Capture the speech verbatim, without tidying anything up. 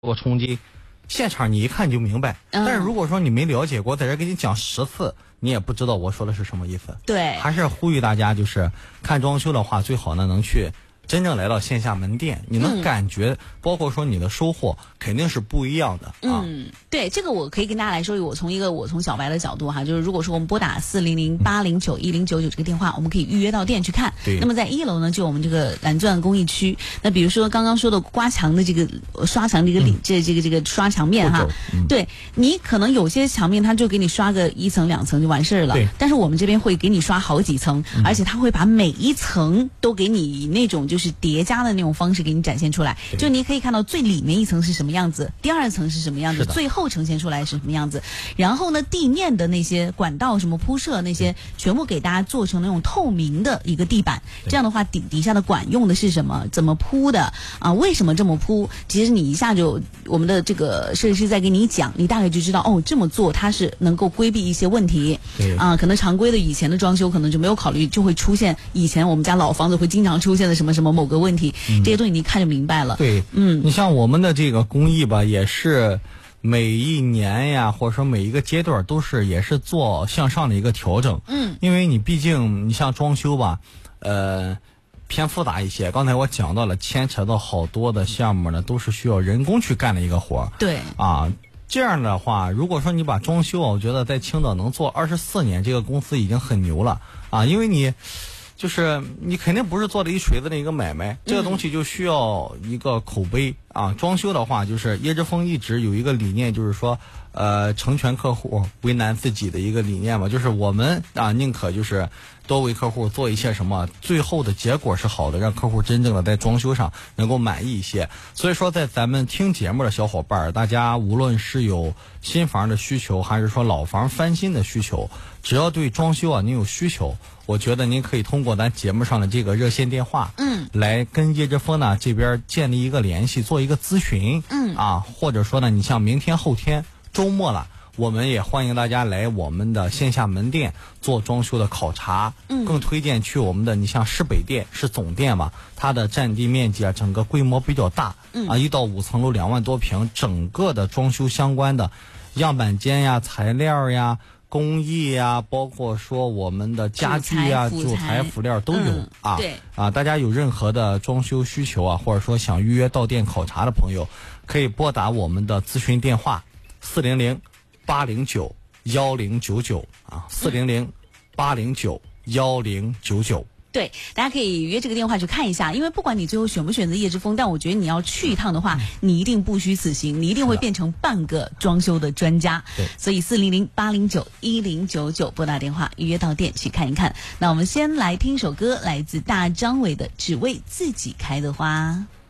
我冲击，现场你一看就明白。嗯、但是如果说你没了解过，在这给你讲十次，你也不知道我说的是什么意思。 对， 还是呼吁大家，就是看装修的话，最好呢能去真正来到线下门店，你能感觉，嗯、包括说你的收获肯定是不一样的啊。 嗯，对，这个我可以跟大家来说，我从一个我从小白的角度哈，就是如果说我们拨打四零零八零九一零九九这个电话，我们可以预约到店去看。 对。 那么在一楼呢，就我们这个蓝钻工艺区。那比如说刚刚说的刮墙的这个刷墙的一个里，嗯、这这个这个刷墙面哈，嗯、对你可能有些墙面它就给你刷个一层两层就完事儿了， 对。 但是我们这边会给你刷好几层，嗯、而且它会把每一层都给你以那种就是叠加的那种方式给你展现出来，就你可以看到最里面一层是什么样子，第二层是什么样子，最后呈现出来是什么样子。然后呢，地面的那些管道什么铺设那些，全部给大家做成那种透明的一个地板。这样的话，底底下的管用的是什么？怎么铺的啊？为什么这么铺？其实你一下就我们的这个设计师在给你讲，你大概就知道哦，这么做它是能够规避一些问题。啊，可能常规的以前的装修可能就没有考虑，就会出现以前我们家老房子会经常出现的什么什么某个问题。嗯、这些东西你一看就明白了。 对，嗯，你像我们的这个工艺吧，也是每一年呀，或者说每一个阶段都是也是做向上的一个调整。嗯，因为你毕竟你像装修吧，呃，偏复杂一些。刚才我讲到了，牵扯到好多的项目呢，都是需要人工去干的一个活儿。 对， 啊。这样的话，如果说你把装修，我觉得在青岛能做二十四年，这个公司已经很牛了啊！因为你，就是你肯定不是做了一锤子的一个买卖，这个东西就需要一个口碑啊。装修的话，就是椰之峰一直有一个理念，就是说，呃，成全客户，为难自己的一个理念嘛，就是我们啊，宁可就是多为客户做一些什么，最后的结果是好的，让客户真正的在装修上能够满意一些。所以说，在咱们听节目的小伙伴，大家无论是有新房的需求，还是说老房翻新的需求，只要对装修啊您有需求，我觉得您可以通过咱节目上的这个热线电话，嗯，来跟叶之峰呢这边建立一个联系，做一个咨询，嗯啊，或者说呢，你像明天后天周末了。我们也欢迎大家来我们的线下门店做装修的考察，嗯，更推荐去我们的，你像市北店是总店嘛，它的占地面积啊，整个规模比较大，嗯啊，一到五层楼两万多平，整个的装修相关的样板间呀、材料呀、工艺呀，包括说我们的家具呀、主材辅料都有、嗯、啊，对啊，大家有任何的装修需求啊，或者说想预约到店考察的朋友，可以拨打我们的咨询电话四零零八零九幺零九九啊，四零零八零九幺零九九。 对，大家可以约这个电话去看一下，因为不管你最后选不选择叶之峰，但我觉得你要去一趟的话，嗯、你一定不虚此行，你一定会变成半个装修的专家。对，所以四零零八零九一零九九拨打电话预约到店去看一看。那我们先来听首歌，来自大张伟的《只为自己开的花》。